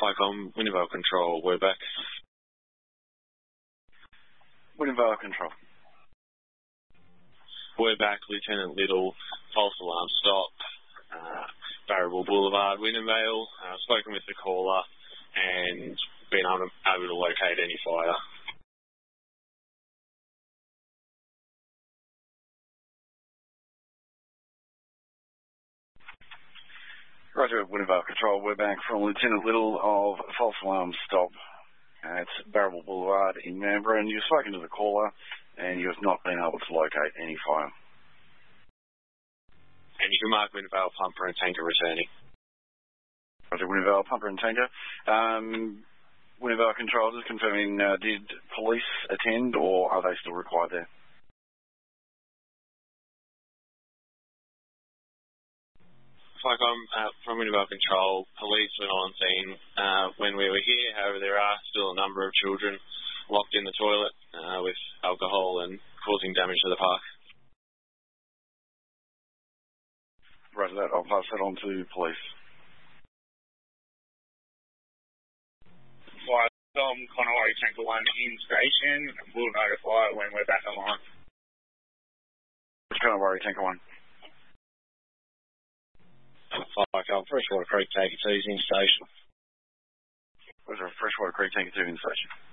Flycom, Winnevale Control, we're back. Winnevale Control. We're back, Lieutenant Little, false alarm stop, Barrable Boulevard, Winnevale. Spoken with the caller and been able to locate any fire. Roger, Winnevale Control. We're back from Lieutenant Little of false alarm stop at Barrable Boulevard in Canberra, and you've spoken to the caller and you have not been able to locate any fire. And you can mark Winnevale Pumper and Tanker returning. Roger, Winnevale Pumper and Tanker. Winnevale Control, just confirming, did police attend or are they still required there? Flycom, from Winnevale Control, police went on scene when we were here. However, there are still a number of children locked in the toilet with alcohol and causing damage to the park. Roger that. I'll pass that on to police. Flycom, Conowari Tanker 1 in station. We'll notify when we're back online. Conowari Tanker 1. Flycom, Freshwater Creek Tanker 2's in station. Freshwater Creek Tanker 2 in station.